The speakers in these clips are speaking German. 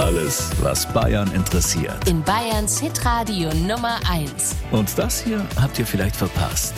Alles, was Bayern interessiert. In Bayerns Hitradio Nummer 1. Und das hier habt ihr vielleicht verpasst.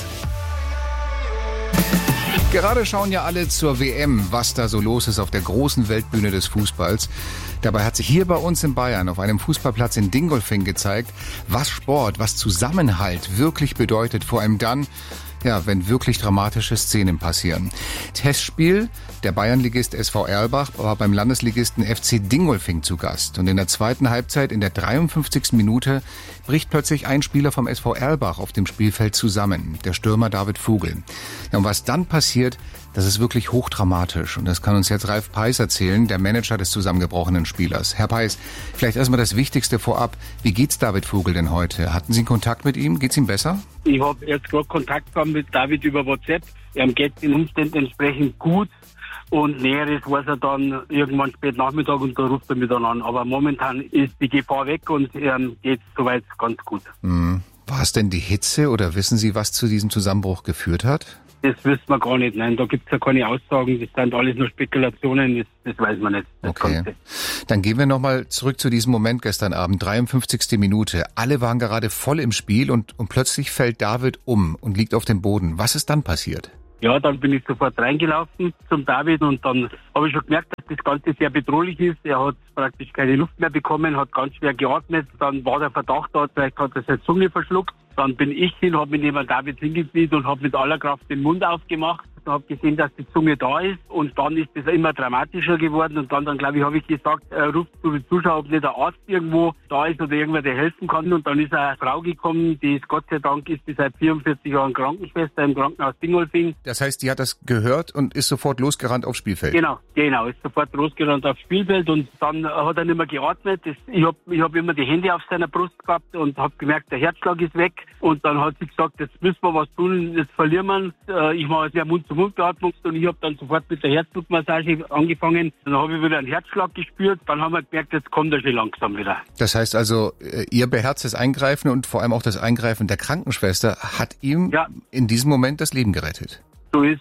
Gerade schauen ja alle zur WM, was da so los ist auf der großen Weltbühne des Fußballs. Dabei hat sich hier bei uns in Bayern auf einem Fußballplatz in Dingolfing gezeigt, was Sport, was Zusammenhalt wirklich bedeutet. Vor allem dann, wenn wirklich dramatische Szenen passieren. Testspiel, der Bayernligist SV Erlbach war beim Landesligisten FC Dingolfing zu Gast. Und in der zweiten Halbzeit, in der 53. Minute, bricht plötzlich ein Spieler vom SV Erlbach auf dem Spielfeld zusammen, der Stürmer David Vogel. Ja, und was dann passiert, das ist wirklich hochdramatisch. Und das kann uns jetzt Ralf Peiß erzählen, der Manager des zusammengebrochenen Spielers. Herr Peiß, vielleicht erstmal das Wichtigste vorab. Wie geht's David Vogel denn heute? Hatten Sie Kontakt mit ihm? Geht's ihm besser? Ich habe jetzt gerade Kontakt gehabt mit David über WhatsApp. Er geht den Umständen entsprechend gut. Und Näheres weiß er dann irgendwann spät Nachmittag und da ruft er mich dann an. Aber momentan ist die Gefahr weg und geht soweit ganz gut. War es denn die Hitze oder wissen Sie, was zu diesem Zusammenbruch geführt hat? Das wissen wir gar nicht. Nein, da gibt es ja keine Aussagen. Das sind alles nur Spekulationen. Das weiß man nicht. Okay. Dann gehen wir nochmal zurück zu diesem Moment gestern Abend. 53. Minute. Alle waren gerade voll im Spiel und plötzlich fällt David um und liegt auf dem Boden. Was ist dann passiert? Ja, dann bin ich sofort reingelaufen zum David und dann habe ich schon gemerkt, dass das Ganze sehr bedrohlich ist. Er hat praktisch keine Luft mehr bekommen, hat ganz schwer geatmet. Dann war der Verdacht da, vielleicht hat er seine Zunge verschluckt. Dann bin ich hin, habe mich neben David hingekniet und habe mit aller Kraft den Mund aufgemacht. Ich habe gesehen, dass die Zunge da ist und dann ist es immer dramatischer geworden und dann glaube ich, habe ich gesagt, ruft zu den Zuschauern, ob nicht der Arzt irgendwo da ist oder irgendwer, der helfen kann. Und dann ist eine Frau gekommen, die ist Gott sei Dank ist die seit 44 Jahren Krankenschwester im Krankenhaus Dingolfing. Das heißt, die hat das gehört und ist sofort losgerannt aufs Spielfeld? Genau, ist sofort losgerannt aufs Spielfeld und dann hat er nicht mehr geatmet. Ich hab immer die Hände auf seiner Brust gehabt und habe gemerkt, der Herzschlag ist weg. Und dann hat sie gesagt, jetzt müssen wir was tun, jetzt verlieren wir. Ich mache jetzt mehr Mund-zu-Mund-Beatmung und ich habe dann sofort mit der Herzdruckmassage angefangen. Dann habe ich wieder einen Herzschlag gespürt. Dann haben wir gemerkt, jetzt kommt er schon langsam wieder. Das heißt also, Ihr beherztes Eingreifen und vor allem auch das Eingreifen der Krankenschwester hat ihm in diesem Moment das Leben gerettet. So ist.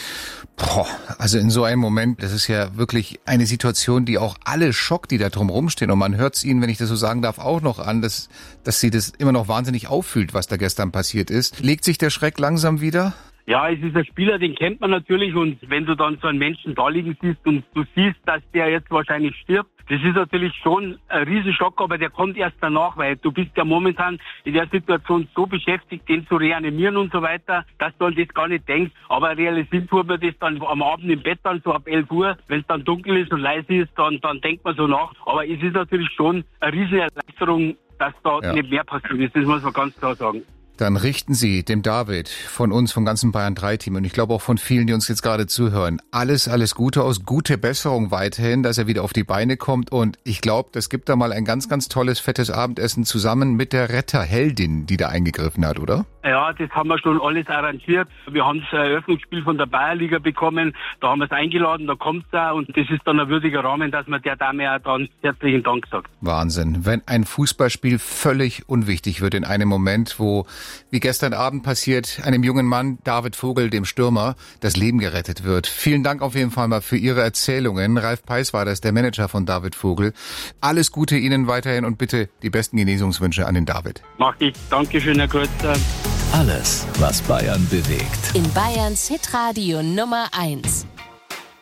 Also in so einem Moment, das ist ja wirklich eine Situation, die auch alle schockt, die da drum rumstehen. Und man hört es Ihnen, wenn ich das so sagen darf, auch noch an, dass Sie das immer noch wahnsinnig auffühlt, was da gestern passiert ist. Legt sich der Schreck langsam wieder? Ja, es ist ein Spieler, den kennt man natürlich und wenn du dann so einen Menschen da liegen siehst und du siehst, dass der jetzt wahrscheinlich stirbt, das ist natürlich schon ein Riesenschock, aber der kommt erst danach, weil du bist ja momentan in der Situation so beschäftigt, den zu reanimieren und so weiter, dass du an das gar nicht denkst. Aber realisiert tut man das dann am Abend im Bett dann so ab 11 Uhr, wenn es dann dunkel ist und leise ist, dann denkt man so nach. Aber es ist natürlich schon eine Riesenerleichterung, dass da nicht mehr passiert ist, das muss man ganz klar sagen. Dann richten Sie dem David von uns, vom ganzen Bayern 3-Team und ich glaube auch von vielen, die uns jetzt gerade zuhören, alles Gute aus, gute Besserung weiterhin, dass er wieder auf die Beine kommt und ich glaube, das gibt da mal ein ganz, ganz tolles, fettes Abendessen zusammen mit der Retterheldin, die da eingegriffen hat, oder? Ja, das haben wir schon alles arrangiert. Wir haben das Eröffnungsspiel von der Bayernliga bekommen, da haben wir es eingeladen, da kommt es auch und das ist dann ein würdiger Rahmen, dass man der Dame auch dann herzlichen Dank sagt. Wahnsinn, wenn ein Fußballspiel völlig unwichtig wird in einem Moment, wo, wie gestern Abend passiert, einem jungen Mann, David Vogel, dem Stürmer, das Leben gerettet wird. Vielen Dank auf jeden Fall mal für Ihre Erzählungen. Ralf Peiß war das, der Manager von David Vogel. Alles Gute Ihnen weiterhin und bitte die besten Genesungswünsche an den David. Mach ich. Dankeschön, Herr Kreuzer. Alles, was Bayern bewegt. In Bayerns Hitradio Nummer 1.